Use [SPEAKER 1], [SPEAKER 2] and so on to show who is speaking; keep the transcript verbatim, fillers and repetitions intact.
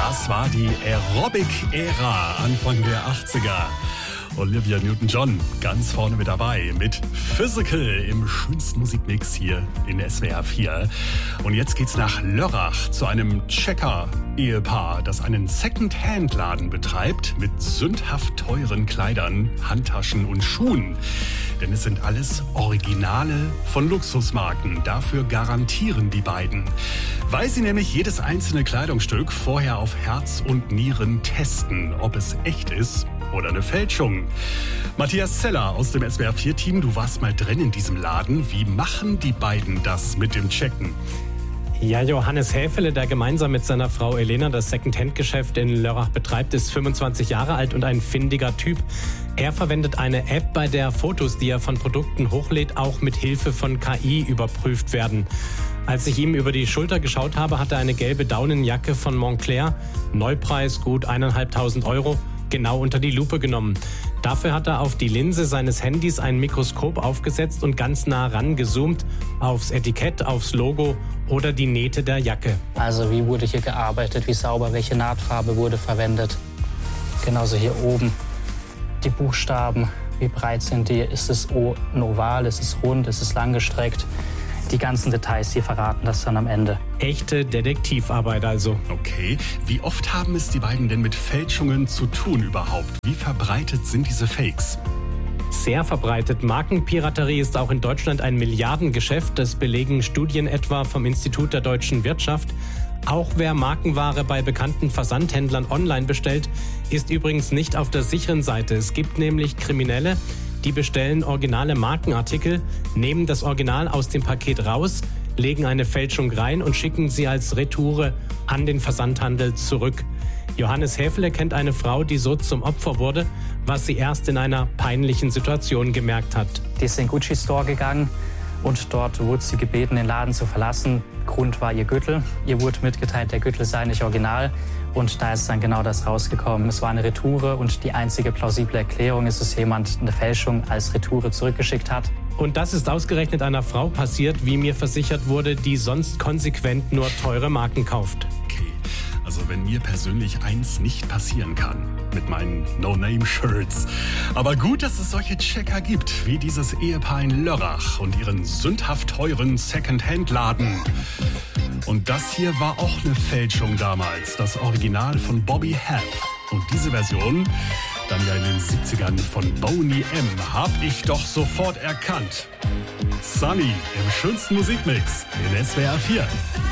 [SPEAKER 1] Das war die Aerobic-Ära Anfang der achtziger. Olivia Newton-John ganz vorne mit dabei mit Physical im schönsten Musikmix hier in S W R vier. Und jetzt geht's nach Lörrach zu einem Checker-Ehepaar, das einen Second-Hand-Laden betreibt mit sündhaft teuren Kleidern, Handtaschen und Schuhen. Denn es sind alles Originale von Luxusmarken. Dafür garantieren die beiden. Weil sie nämlich jedes einzelne Kleidungsstück vorher auf Herz und Nieren testen, ob es echt ist oder eine Fälschung. Matthias Zeller aus dem S W R vier Team, du warst mal drin in diesem Laden. Wie machen die beiden das mit dem Checken?
[SPEAKER 2] Ja, Johannes Häfele, der gemeinsam mit seiner Frau Elena das Second-Hand-Geschäft in Lörrach betreibt, ist fünfundzwanzig Jahre alt und ein findiger Typ. Er verwendet eine App, bei der Fotos, die er von Produkten hochlädt, auch mit Hilfe von K I überprüft werden. Als ich ihm über die Schulter geschaut habe, hat er eine gelbe Daunenjacke von Moncler, Neupreis gut eineinhalbtausend Euro, genau unter die Lupe genommen. Dafür hat er auf die Linse seines Handys ein Mikroskop aufgesetzt und ganz nah rangezoomt aufs Etikett, aufs Logo oder die Nähte der Jacke. Also wie wurde hier gearbeitet, wie sauber, welche Nahtfarbe wurde verwendet. Genauso hier oben die Buchstaben, wie breit sind die, ist es ein Oval, ist es rund, ist es langgestreckt. Die ganzen Details, die verraten das dann am Ende. Echte Detektivarbeit also.
[SPEAKER 1] Okay, wie oft haben es die beiden denn mit Fälschungen zu tun überhaupt? Wie verbreitet sind diese Fakes?
[SPEAKER 2] Sehr verbreitet. Markenpiraterie ist auch in Deutschland ein Milliardengeschäft. Das belegen Studien etwa vom Institut der deutschen Wirtschaft. Auch wer Markenware bei bekannten Versandhändlern online bestellt, ist übrigens nicht auf der sicheren Seite. Es gibt nämlich Kriminelle, die bestellen originale Markenartikel, nehmen das Original aus dem Paket raus, legen eine Fälschung rein und schicken sie als Retoure an den Versandhandel zurück. Johannes Häfele kennt eine Frau, die so zum Opfer wurde, was sie erst in einer peinlichen Situation gemerkt hat.
[SPEAKER 3] Die ist in den Gucci-Store gegangen und dort wurde sie gebeten, den Laden zu verlassen. Grund war ihr Gürtel. Ihr wurde mitgeteilt, der Gürtel sei nicht original. Und da ist dann genau das rausgekommen. Es war eine Retoure und die einzige plausible Erklärung ist, dass jemand eine Fälschung als Retoure zurückgeschickt hat.
[SPEAKER 2] Und das ist ausgerechnet einer Frau passiert, wie mir versichert wurde, die sonst konsequent nur teure Marken kauft.
[SPEAKER 1] Okay, also wenn mir persönlich eins nicht passieren kann, mit meinen No-Name-Shirts. Aber gut, dass es solche Checker gibt, wie dieses Ehepaar in Lörrach und ihren sündhaft teuren Second-Hand-Laden. Und das hier war auch eine Fälschung damals, das Original von Bobby Hebb. Und diese Version, dann ja in den siebzigern von Boney M., hab ich doch sofort erkannt. Sunny im schönsten Musikmix in S W R vier.